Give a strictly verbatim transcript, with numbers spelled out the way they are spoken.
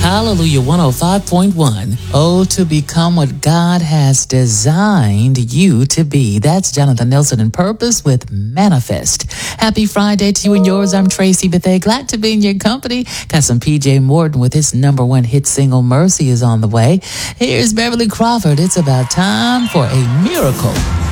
Hallelujah one oh five point one. Oh, to become what God has designed you to be. That's Jonathan Nelson and Purpose with Manifest. Happy Friday to you and yours. I'm Tracy Bethay. Glad to be in your company. Got some P J Morton with his number one hit single, Mercy, is on the way. Here's Beverly Crawford. It's about time for a miracle.